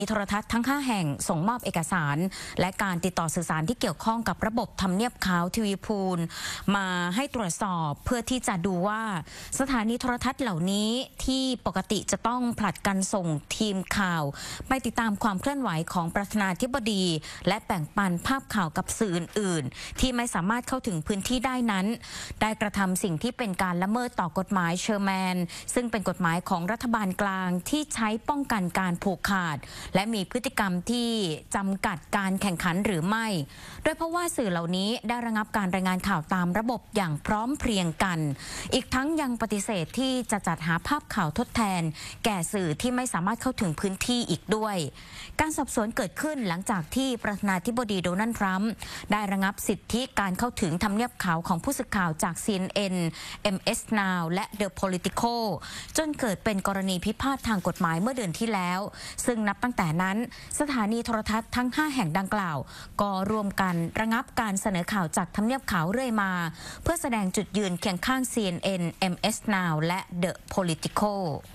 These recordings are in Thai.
โทรทัศน์ทั้ง 5 แห่งส่งมอบเอกสารและการติดต่อสื่อสารที่เกี่ยวข้องกับระบบทำเนียบขาวทีวีพูลมาให้ตรวจสอบเพื่อที่จะดูว่าสถานีโทรทัศน์เหล่านี้ที่ปกติจะต้องผลัดกันส่งทีมข่าวไปติดตามความเคลื่อนไหวของประธานาธิบดีและแบ่งปันภาพข่าวกับสื่ออื่นๆที่ไม่สามารถเข้าถึงพื้นที่ได้นั้นได้กระทำสิ่งที่เป็นการละเมิดต่อกฎหมายเชอร์แมนซึ่งเป็นกฎหมายของรัฐบาลกลางที่ใช้ป้องกันการผูกขาดและมีพฤติกรรมที่จำกัดการแข่งขันหรือไม่โดยเพราะว่าสื่อเหล่านี้ได้ระงับการรายงานข่าวตามระบบอย่างพร้อมเพรียงกันอีกทั้งยังปฏิเสธที่จะจัดหาภาพข่าวทดแทนแก่สื่อที่ไม่สามารถเข้าถึงพื้นที่อีกด้วยการสอบสวนเกิดขึ้นหลังจากที่ประธานาธิบดีโดนัลด์ทรัมป์ได้ระงับสิทธิการเข้าถึงทำเนียบขาวของผู้สื่อข่าวจาก CNN MS Now และ The Politico จนเกิดเป็นกรณีพิพาททางกฎหมายเมื่อเดือนที่แล้วซึ่งนับตั้งแต่นั้นสถานีโทรทัศน์ทั้ง 5 แห่งดังกล่าวก็รวมกันระงับการเสนอข่าวจากทำเนียบขาวเรื่อยมาเพื่อแสดงจุดยืนเคียงข้าง CNN MS Now และ The Politico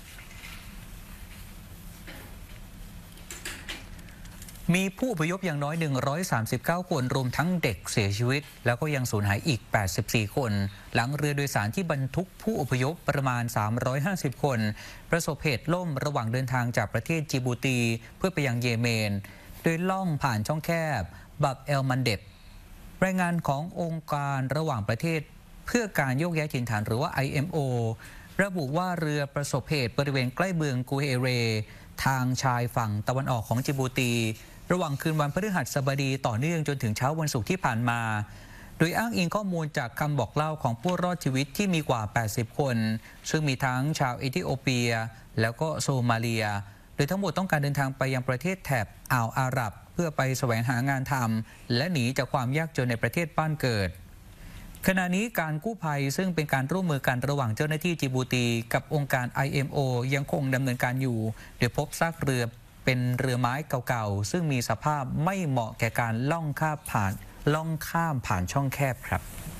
มีผู้อพยพอย่างน้อย139คนรวมทั้งเด็กเสียชีวิตแล้วก็ยังสูญหายอีก84คนหลังเรือโดยสารที่บรรทุกผู้อพยพประมาณ350คนประสบเหตุล่มระหว่างเดินทางจากประเทศจิบูตีเพื่อไปยังเยเมนโดยล่องผ่านช่องแคบบับเอลมันเดบรายงานขององค์การระหว่างประเทศเพื่อการโยกย้ายถิ่นฐานหรือว่า IMO ระบุว่าเรือประสบเหตุบริเวณใกล้เมืองกูเฮเรทางชายฝั่งตะวันออกของจิบูตีระหว่างคืนวันพฤหัสบดีต่อเนื่องจนถึงเช้าวันศุกร์ที่ผ่านมาโดยอ้างอิงข้อมูลจากคำบอกเล่าของผู้รอดชีวิตที่มีกว่า80คนซึ่งมีทั้งชาวเอธิโอเปียแล้วก็โซมาเลียโดยทั้งหมดต้องการเดินทางไปยังประเทศแถบอ่าวอาหรับเพื่อไปแสวงหางานทำและหนีจากความยากจนในประเทศบ้านเกิดขณะนี้การกู้ภัยซึ่งเป็นการร่วมมือกันระหว่างเจ้าหน้าที่จิบูตีกับองค์การ IMO ยังคงดำเนินการอยู่โดยพบซากเรือเป็นเรือไม้เก่าๆซึ่งมีสภาพไม่เหมาะแก่การล่องข้ามผ่านช่องแคบครับ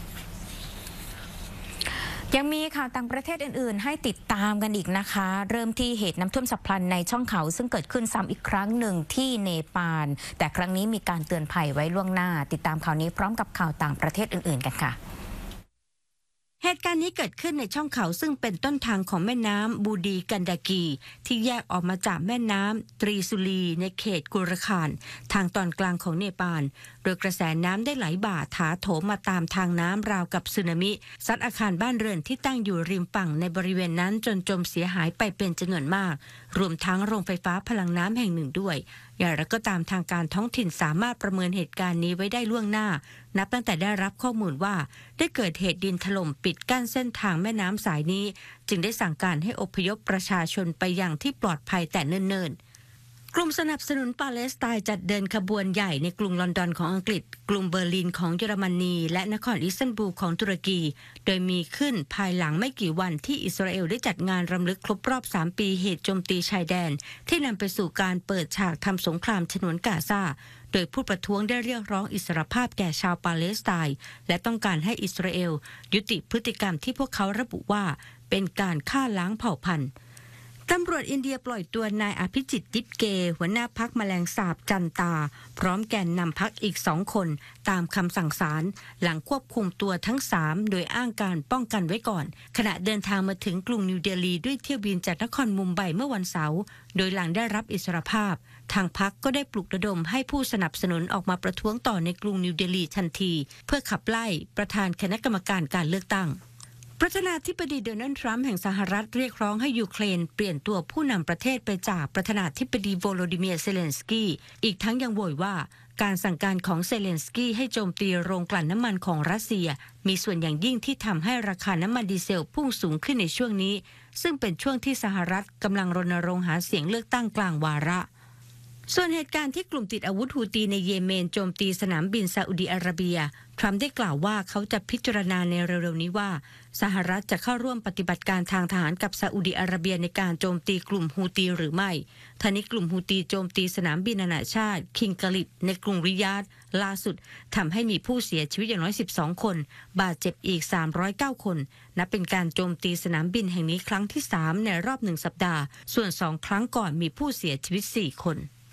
ยังมีข่าวต่างประเทศอื่นๆให้ติดตามกันอีกนะคะเริ่มที่เหตุน้ำท่วมฉับพลันในช่องเขาซึ่งเกิดขึ้นซ้ำอีกครั้งหนึ่งที่เนปาลแต่ครั้งนี้มีการเตือนภัยไว้ล่วงหน้าติดตามข่าวนี้พร้อมกับข่าวต่างประเทศอื่นๆกันค่ะเหตุการณ์นี้เกิดขึ้นในช่องเขาซึ่งเป็นต้นทางของแม่น้ำบูดีกันดากีที่แยกออกมาจากแม่น้ำตรีสุรีในเขตกุรคานทางตอนกลางของเนปาลโดยกระแสน้ำได้ไหลบ่าถาโถมมาตามทางน้ำราวกับสึนามิซัดอาคารบ้านเรือนที่ตั้งอยู่ริมฝั่งในบริเวณนั้นจนจมเสียหายไปเป็นจำนวนมากรวมทั้งโรงไฟฟ้าพลังน้ำแห่งหนึ่งด้วยอย่างไรก็ตามทางการท้องถิ่นสามารถประเมินเหตุการณ์นี้ไว้ได้ล่วงหน้านับตั้งแต่ได้รับข้อมูลว่าได้เกิดเหตุดินถล่มปิดกั้นเส้นทางแม่น้ำสายนี้จึงได้สั่งการให้อพยพประชาชนไปยังที่ปลอดภัยแต่เนิ่นๆกลุ่มสนับสนุนปาเลสไตน์จัดเดินขบวนใหญ่ในกรุงลอนดอนของอังกฤษกรุงเบอร์ลินของเยอรมนีและนครอิสตันบูลของตุรกีโดยมีขึ้นภายหลังไม่กี่วันที่อิสราเอลได้จัดงานรำลึกครบรอบ3ปีเหตุโจมตีชายแดนที่นำไปสู่การเปิดฉากทำสงครามฉนวนกาซาโดยผู้ประท้วงได้เรียกร้องอิสรภาพแก่ชาวปาเลสไตน์และต้องการให้อิสราเอลยุติพฤติกรรมที่พวกเขาระบุว่าเป็นการฆ่าล้างเผ่าพันธุ์ตำรวจอินเดียปล่อยตัวนายอภิจิตยิปเกหัวหน้าพรรคแมลงสาบจันตาพร้อมแกนนำพรรคอีก2คนตามคำสั่งศาลหลังควบคุมตัวทั้ง3โดยอ้างการป้องกันไว้ก่อนขณะเดินทางมาถึงกรุงนิวเดลีด้วยเที่ยวบินจากนครมุมไบเมื่อวันเสาร์โดยหลังได้รับอิสรภาพทางพรรคก็ได้ปลุกระดมให้ผู้สนับสนุนออกมาประท้วงต่อในกรุงนิวเดลีทันทีเพื่อขับไล่ประธานคณะกรรมการการเลือกตั้งประธานาธิบดีโดนัลด์ทรัมป์แห่งสหรัฐเรียกร้องให้ยูเครนเปลี่ยนตัวผู้นำประเทศไปจากประธานาธิบดีโวโลดิเมียร์เซเลนสกี้อีกทั้งยังโวยว่าการสั่งการของเซเลนสกี้ให้โจมตีโรงกลั่นน้ำมันของรัสเซียมีส่วนอย่างยิ่งที่ทำให้ราคาน้ำมันดีเซลพุ่งสูงขึ้นในช่วงนี้ซึ่งเป็นช่วงที่สหรัฐกำลังรณรงค์หาเสียงเลือกตั้งกลางวาระส่วนเหตุการณ์ที่กลุ่มติดอาวุธฮูตีในเยเมนโจมตีสนามบินซาอุดิอาระเบียทรัมป์ได้กล่าวว่าเขาจะพิจารณาในเร็วๆนี้ว่าสหรัฐจะเข้าร่วมปฏิบัติการทางทหารกับซาอุดิอาระเบียในการโจมตีกลุ่มฮูตีหรือไม่ทั้งนี้กลุ่มฮูตีโจมตีสนามบินนานาชาติคิงกาลิดในกรุงริยาดล่าสุดทำให้มีผู้เสียชีวิตอย่างน้อย12คนบาดเจ็บอีก309คนนับเป็นการโจมตีสนามบินแห่งนี้ครั้งที่3ในรอบ1สัปดาห์ส่วน2ครั้งก่อนมีผู้เสียชีวิต4คน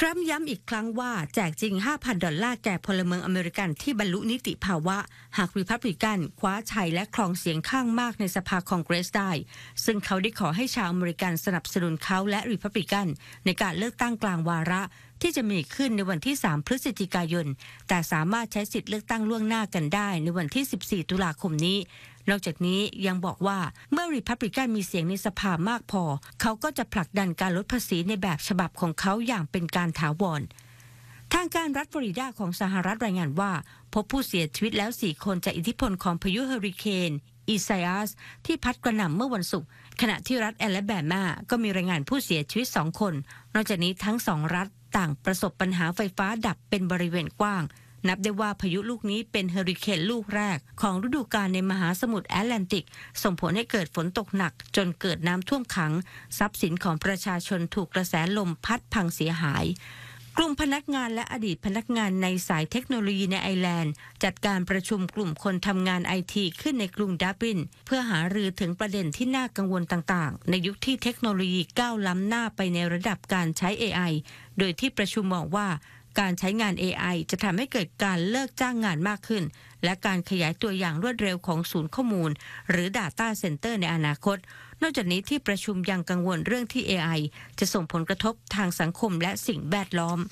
ทรัมป์ย้ำอีกครั้งว่าแจกจริง $5,000 แก่พลเมืองอเมริกันที่บรรลุนิติภาวะหากรีพับลิกันคว้าชัยและครองเสียงข้างมากในสภาคองเกรสได้ซึ่งเขาได้ขอให้ชาวอเมริกันสนับสนุนเขาและรีพับลิกันในการเลือกตั้งกลางวาระที่จะมีขึ้นในวันที่ 3 พฤศจิกายนแต่สามารถใช้สิทธิ์เลือกตั้งล่วงหน้ากันได้ในวันที่ 14 ตุลาคมนี้นอกจากนี้ยังบอกว่าเมื่อรีพับลิกันมีเสียงในสภามากพอเขาก็จะผลักดันการลดภาษีในแบบฉบับของเขาอย่างเป็นการถาวรทางการรัฐฟลอริดาของสหรัฐรายงานว่าพบผู้เสียชีวิตแล้ว4คนจากอิทธิพลของพายุเฮอริเคนอีไซอัสที่พัดกระหน่ำเมื่อวันศุกร์ขณะที่รัฐแอลาแบมาก็มีรายงานผู้เสียชีวิต2คนนอกจากนี้ทั้ง2รัฐต่างประสบปัญหาไฟฟ้าดับเป็นบริเวณกว้างนับได้ว่าพายุลูกนี้เป็นเฮอริเคนลูกแรกของฤดูกาลในมหาสมุทรแอตแลนติกส่งผลให้เกิดฝนตกหนักจนเกิดน้ำท่วมขังทรัพย์สินของประชาชนถูกกระแสลมพัดพังเสียหายกลุ่มพนักงานและอดีตพนักงานในสายเทคโนโลยีในไอร์แลนด์จัดการประชุมกลุ่มคนทำงานไอทีขึ้นในกรุงดับลินเพื่อหารือถึงประเด็นที่น่ากังวลต่างๆในยุคที่เทคโนโลยีก้าวล้ำหน้าไปในระดับการใช้ AI โดยที่ประชุมมองว่าการใช้งาน AI จะทำให้เกิดการเลิกจ้างงานมากขึ้นและการขยายตัวอย่างรวดเร็วของศูนย์ข้อมูลหรือ Data Center ในอนาคตนอกจากนี้ที่ประชุมยังกังวลเรื่องที่ AI จะส่งผลกระทบทางสังคมและสิ่งแวดล้อม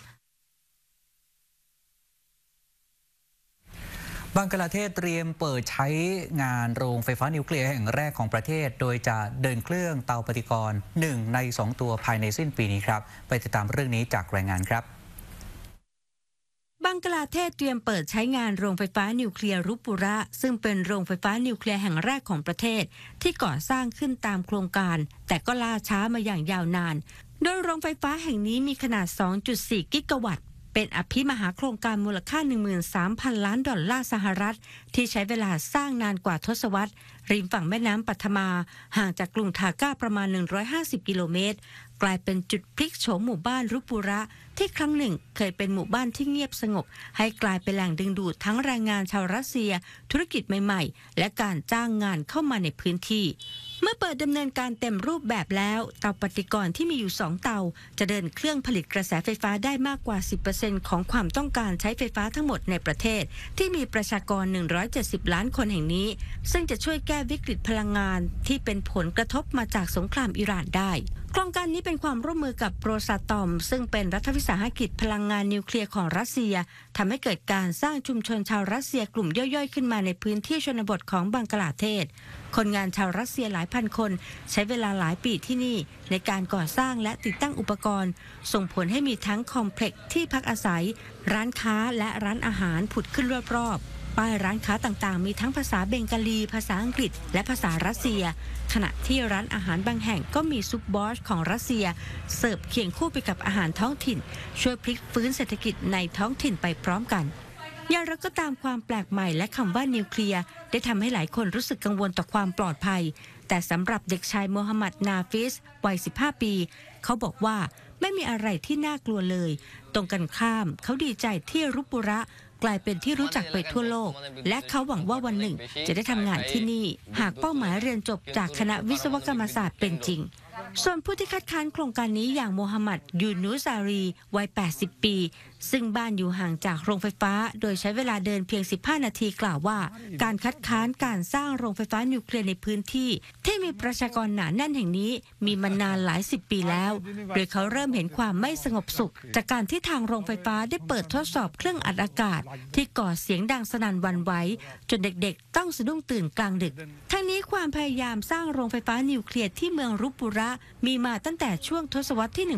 บังกลาเทศเตรียมเปิดใช้งานโรงไฟฟ้านิวเคลียร์แห่งแรกของประเทศโดยจะเดินเครื่องเตาปฏิกรณ์1 ใน 2 ตัวภายในสิ้นปีนี้ครับไปติดตามเรื่องนี้จากรายงานครับบังกลาเทศเตรียมเปิดใช้งานโรงไฟฟ้านิวเคลียร์รุปุระซึ่งเป็นโรงไฟฟ้านิวเคลียร์แห่งแรกของประเทศที่ก่อสร้างขึ้นตามโครงการแต่ก็ล่าช้ามาอย่างยาวนานโดยโรงไฟฟ้าแห่งนี้มีขนาด 2.4 กิกะวัตต์เป็นอภิมหาโครงการมูลค่า 13,000 ล้านดอลลาร์สหรัฐที่ใช้เวลาสร้างนานกว่าทศวรรษริมฝั่งแม่น้ำปัทมาห่างจากกรุงทาก้าประมาณ150 กิโลเมตรกลายเป็นจุดพลิกโฉมหมู่บ้านรุปุระที่ครั้งหนึ่งเคยเป็นหมู่บ้านที่เงียบสงบให้กลายเป็นแหล่งดึงดูดทั้งแรงงานชาวรัสเซียธุรกิจใหม่ๆและการจ้างงานเข้ามาในพื้นที่เมื่อเปิดดำเนินการเต็มรูปแบบแล้วเตาปฏิกรณ์ที่มีอยู่2เตาจะเดินเครื่องผลิตกระแสไฟฟ้าได้มากกว่า 10% ของความต้องการใช้ไฟฟ้าทั้งหมดในประเทศที่มีประชากร170 ล้านคนแห่งนี้ซึ่งจะช่วยแก้วิกฤตพลังงานที่เป็นผลกระทบมาจากสงครามอิหร่านได้โครงการนี้เป็นความร่วมมือกับโรซาตอมซึ่งเป็นรัฐวิสาหกิจพลังงานนิวเคลียร์ของรัสเซียทำให้เกิดการสร้างชุมชนชาวรัสเซียกลุ่มย่อยๆขึ้นมาในพื้นที่ชนบทของบังกลาเทศคนงานชาวรัสเซียหลายพันคนใช้เวลาหลายปีที่นี่ในการก่อสร้างและติดตั้งอุปกรณ์ส่งผลให้มีทั้งคอมเพล็กซ์ที่พักอาศัยร้านค้าและร้านอาหารผุดขึ้นรอบๆป้ายร้านค้าต่างๆมีทั้งภาษาเบงกาลีภาษาอังกฤษและภาษารัสเซียขณะที่ร้านอาหารบางแห่งก็มีซุปบอชของรัสเซียเสิร์ฟเคียงคู่ไปกับอาหารท้องถิ่นช่วยพลิกฟื้นเศรษฐกิจในท้องถิ่นไปพร้อมกันอย่างไรก็ตามความแปลกใหม่และคำว่านิวเคลียร์ได้ทำให้หลายคนรู้สึกกังวลต่อความปลอดภัยแต่สำหรับเด็กชายโมฮัมหมัดนาฟิสวัย 15 ปีเขาบอกว่าไม่มีอะไรที่น่ากลัวเลยตรงกันข้ามเขาดีใจที่รุปุระกลายเป็นที่รู้จักไปทั่วโลกและเขาหวังว่าวันหนึ่งจะได้ทำงานที่นี่หากเป้าหมายเรียนจบจากคณะวิศวกรรมศาสตร์เป็นจริงส่วนผู้ที่คัดค้านโครงการนี้อย่างโมฮัมหมัดยูนูซารีวัย 80 ปีซึ่งบ้านอยู่ห่างจากโรงไฟฟ้าโดยใช้เวลาเดินเพียง 15 นาทีกล่าวว่าการคัดค้านการสร้างโรงไฟฟ้านิวเคลียร์ในพื้นที่ที่มีประชากรหนาแน่นแห่งนี้มีมานานหลาย10 ปีแล้วโดยเขาเริ่มเห็นความไม่สงบสุขจากการที่ทางโรงไฟฟ้าได้เปิดทดสอบเครื่องอัดอากาศที่ก่อเสียงดังสนั่นหวั่นไหวจนเด็กๆต้องสะดุ้งตื่นกลางดึกทั้งนี้ความพยายามสร้างโรงไฟฟ้านิวเคลียร์ที่เมืองรุปุระมีมาตั้งแต่ช่วงทศวรรษที่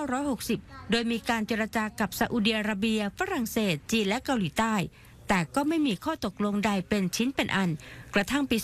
1960 โดยมีการเจรจากับซาอุดิอาระเบียฝรั่งเศสจีนและเกาหลีใต้แต่ก็ไม่มีข้อตกลงใดเป็นชิ้นเป็นอันกระทั่งปี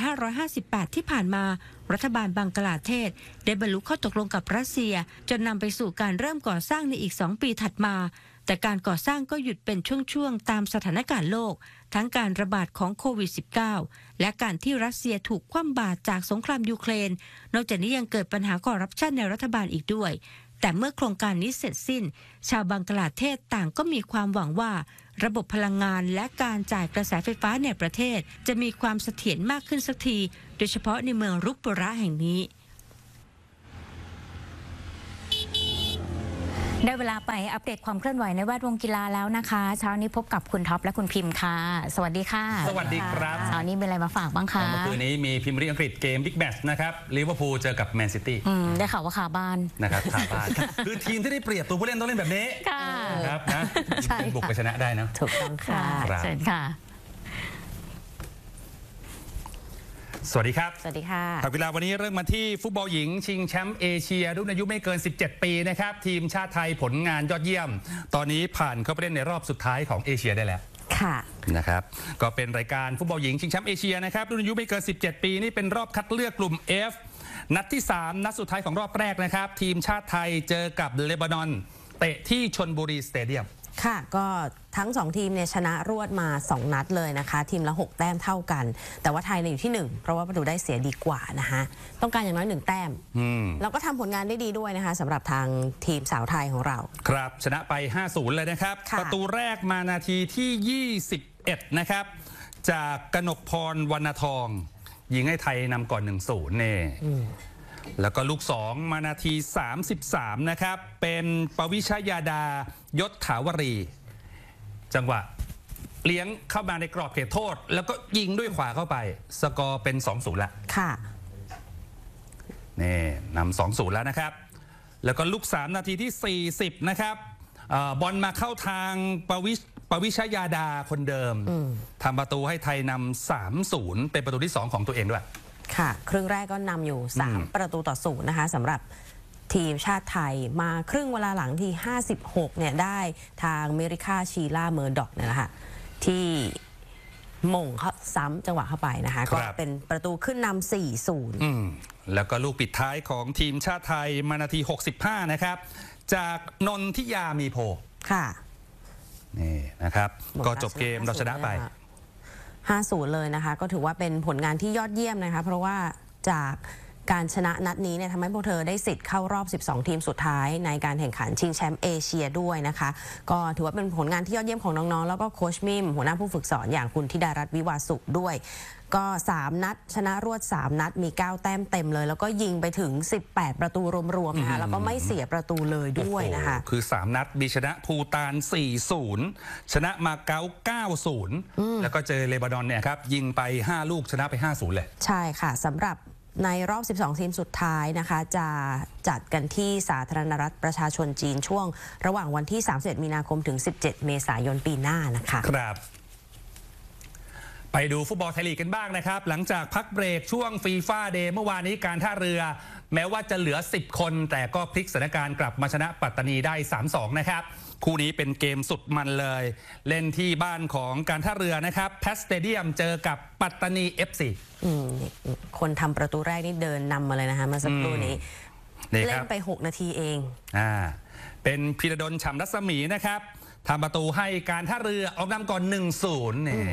2558 ที่ผ่านมารัฐบาลบังกลาเทศได้บรรลุข้อตกลงกับรัสเซียจนนำไปสู่การเริ่มก่อสร้างในอีก 2 ปีถัดมาแต่การก่อสร้างก็หยุดเป็นช่วงๆตามสถานการณ์โลกทั้งการระบาดของโควิด -19 และการที่รัสเซียถูกคว่ำบาตรจากสงครามยูเครนนอกจากนี้ยังเกิดปัญหาคอร์รัปชันในรัฐบาลอีกด้วยแต่เมื่อโครงการนี้เสร็จสิ้นชาวบังกลาเทศต่างก็มีความหวังว่าระบบพลังงานและการจ่ายกระแสไฟฟ้าในประเทศจะมีความเสถียรมากขึ้นสักทีโดยเฉพาะในเมืองรุปุระแห่งนี้ได้เวลาไปอัปเดตความเคลื่อนไหวในแวดวงกีฬาแล้วนะคะเช้านี้พบกับคุณท็อปและคุณพิมพ์ค่ะสวัสดีค่ะสวัสดีครับเช้านี้มีอะไรมาฝากบ้างคะเมื่อคืนนี้มีพรีเมียร์ลีกอังกฤษเกมบิ๊กแมตช์นะครับลิเวอร์พูลเจอกับแมนซิตี้ได้ข่าวว่าขาบ้านนะครับขาบ้านคือทีมที่ได้เปรียบตัวผู้เล่นต้องเล่นแบบนี้ครับนะบุกไปชนะได้นะถูกต้องค่ะเชิญค่ะสวัสดีครับสวัสดีค่ะข่าวกีฬาวันนี้เริ่มมาที่ฟุตบอลหญิงชิงแชมป์เอเชียรุ่นอายุไม่เกิน17ปีนะครับทีมชาติไทยผลงานยอดเยี่ยมตอนนี้ผ่านเข้าไปเล่นในรอบสุดท้ายของเอเชียได้แล้วค่ะนะครับก็เป็นรายการฟุตบอลหญิงชิงแชมป์เอเชียนะครับรุ่นอายุไม่เกิน17ปีนี่เป็นรอบคัดเลือกกลุ่ม F นัดที่3นัดสุดท้ายของรอบแรกนะครับทีมชาติไทยเจอกับเลบานอนเตะที่ชลบุรีสเตเดียมค่ะก็ทั้ง2ทีมเนี่ยชนะรวดมา2นัดเลยนะคะทีมละ6แต้มเท่ากันแต่ว่าไทยอยู่ที่1เพราะว่าประตูได้เสียดีกว่านะคะต้องการอย่างน้อย1แต้มแล้วก็ทำผลงานได้ดีด้วยนะคะสำหรับทางทีมสาวไทยของเราครับชนะไป 5-0 เลยนะครับประตูแรกมานาทีที่21นะครับจากกนกพรวรรณทองยิงให้ไทยนำก่อน 1-0 เนี่ยแล้วก็ลูก2มานาที33นะครับเป็นปวิชยาดายศถาวรีจังหวะเลี้ยงเข้ามาในกรอบเขตโทษแล้วก็ยิงด้วยขวาเข้าไปสกอร์เป็น 2-0 ละค่ะนี่นำ 2-0 แล้วนะครับแล้วก็ลูก3นาทีที่40นะครับบอลมาเข้าทางปวิชยาดาคนเดิมทำประตูให้ไทยนำ 3-0 เป็นประตูที่2ของตัวเองด้วยค่ะครึ่งแรกก็นำอยู่3-0นะคะสำหรับทีมชาติไทยมาครึ่งเวลาหลังที่56เนี่ยได้ทางเมริคาชีล่าเมอร์ด็อกเนี่ยนะคะที่มงเขาซ้ำจังหวะเข้าไปนะคะก็เป็นประตูขึ้นนำ 4-0 แล้วก็ลูกปิดท้ายของทีมชาติไทยมานาที65นะครับจากนนทิยามีโพค่ะนี่นะครับก็จบเกมเราชนะไป 5-0เลยนะคะก็ถือว่าเป็นผลงานที่ยอดเยี่ยมนะคะเพราะว่าจากการชนะนัดนี้เนี่ยทำให้พวกเธอได้สิทธิ์เข้ารอบ12ทีมสุดท้ายในการแข่งขันชิงแชมป์เอเชียด้วยนะคะก็ถือว่าเป็นผลงานที่ยอดเยี่ยมของน้องๆแล้วก็โค้ชมิมหัวหน้าผู้ฝึกสอนอย่างคุณธิดารัตน์วิวาสุขด้วยก็3นัดชนะรวด3นัดมี9แต้มเต็มเลยแล้วก็ยิงไปถึง18ประตูรวมๆนะคะแล้วก็ไม่เสียประตูเลยด้วยนะคะคือ3นัดมีชนะภูฏาน 4-0 ชนะมาเก๊า 9-0 แล้วก็เจอเลบานอนเนี่ยครับยิงไป5ลูกชนะไป 5-0 เลยใช่ค่ะสำหรับในรอบ12ทีมสุดท้ายนะคะจะจัดกันที่สาธารณรัฐประชาชนจีนช่วงระหว่างวันที่31มีนาคมถึง17เมษายนปีหน้านะคะครับไปดูฟุตบอลไทยลีกกันบ้างนะครับหลังจากพักเบรกช่วงฟีฟ่าเดย์เมื่อวานนี้การท่าเรือแม้ว่าจะเหลือ10คนแต่ก็พลิกสถานการณ์กลับมาชนะปัตตานีได้ 3-2 นะครับคู่นี้เป็นเกมสุดมันเลยเล่นที่บ้านของการท่าเรือนะครับแพสเตเดียมเจอกับปัตตานี FC คนทำประตูแรกนี่เดินนำมาเลยนะคะเมื่อสักครู่นี้เล่นไป6นาทีเองเป็นพีระดลฉ่ำรัศมีนะครับทำประตูให้การท่าเรือออกนำก่อน 1-0 เนี่ย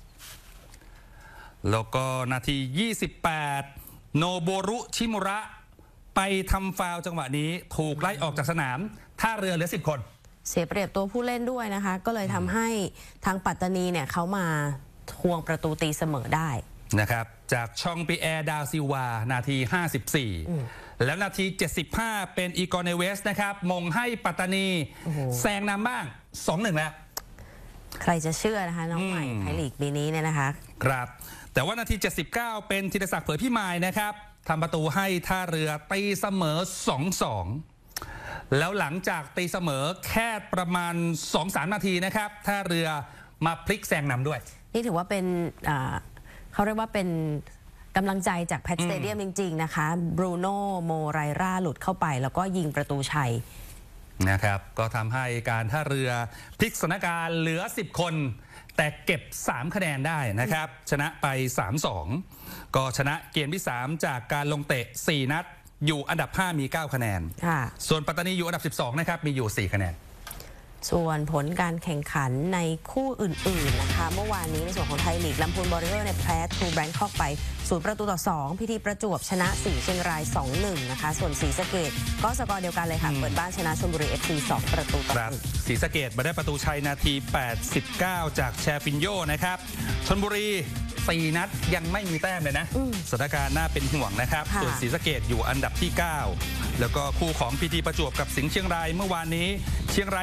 แล้วก็นาที28โนโบรุชิมุระไปทำฟาวล์จังหวะนี้ถูกไล่ออกจากสนามท่าเรือเหลือ10คนเสียเปรียบตัวผู้เล่นด้วยนะคะก็เลยทำให้ทางปัตตานีเนี่ยเขามาทวงประตูตีเสมอได้นะครับจากชองปีแอร์ดาซิวานาที54แล้วนาที75เป็นอีกอร์เนเวสนะครับมงให้ปัตตานีแซงนำบ้าง 2-1 แล้วใครจะเชื่อนะคะน้องใหม่ไทยลีกปีนี้เนี่ยนะคะครับแต่ว่านาที79เป็นธีรศักดิ์เผยพิมายนะครับทำประตูให้ท่าเรือตีเสมอ 2-2 แล้วหลังจากตีเสมอแค่ประมาณ 2-3 นาทีนะครับท่าเรือมาพลิกแซงนำด้วยนี่ถือว่าเป็นเขาเรียกว่าเป็นกำลังใจจากแพทสเตเดียมจริงๆนะคะบรูโน่โมไรราหลุดเข้าไปแล้วก็ยิงประตูชัยนะครับก็ทำให้การท่าเรือพลิกสถานการณ์เหลือ10คนแต่เก็บ3คะแนนได้นะครับชนะไป 3-2 ก็ชนะเกมที่3จากการลงเตะ4นัดอยู่อันดับ5มี9คะแนนส่วนปัตตานีอยู่อันดับ12นะครับมีอยู่4คะแนนส่วนผลการแข่งขันในคู่อื่นๆนะคะเมื่อวานนี้ในส่วนของไทยลีกลำพูนบอริเออร์เนี่ยแพ้ทรูแบงคอกไป0-2พิธีประจวบชนะสีเชียงราย 2-1 นะคะส่วนศรีสะเกษก็สกอร์เดียวกันเลยค่ะเปิดบ้านชนะชลบุรี FC 2-1 ศรีสะเกษมาได้ประตูชัยนาที89จากแชฟินโยนะครับชลบุรี 4 นัดยังไม่มีแต้มเลยนะสถานการณ์น่าเป็นห่วงนะครับค่ะส่วนศรีสะเกษอยู่อันดับที่ 9 แล้วก็คู่ของพีทีประจวบกับสิงห์เชียงรายเมื่อวานนี้เชียงราย